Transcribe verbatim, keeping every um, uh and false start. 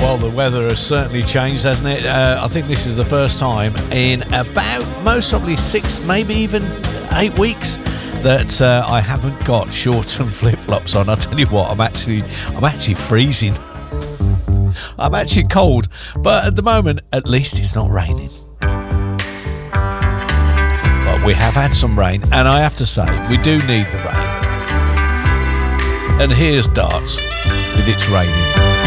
Well, the weather has certainly changed, hasn't it? Uh, I think this is the first time in about most probably six, maybe even eight weeks that uh, I haven't got shorts and flip-flops on. I'll tell you what, I'm actually, I'm actually freezing. I'm actually cold, but at the moment, at least it's not raining. But we have had some rain, and I have to say, we do need the rain. And here's Darts with It's Raining.